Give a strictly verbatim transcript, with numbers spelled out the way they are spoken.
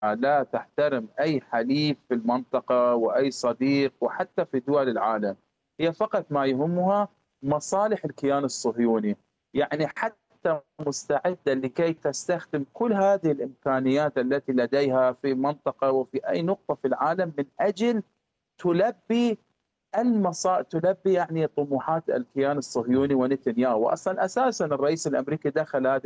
لا تحترم أي حليف في المنطقة وأي صديق وحتى في دول العالم. هي فقط ما يهمها مصالح الكيان الصهيوني، يعني حتى مستعدة لكي تستخدم كل هذه الإمكانيات التي لديها في منطقة وفي أي نقطة في العالم من أجل تلبي المصا تلبي يعني طموحات الكيان الصهيوني ونتنياهو. وأصلًا أساسًا الرئيس الأمريكي دخل هذه